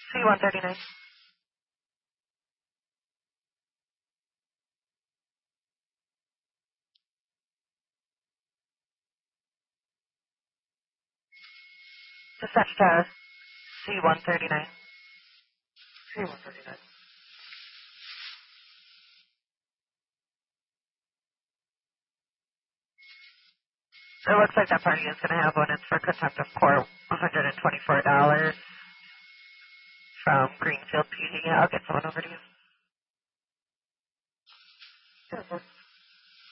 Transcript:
C-139. Dispatch to C-139. C-139. It looks like that party is going to have one. It's for contempt of court, $124 from Greenfield PD. I'll get someone over to you.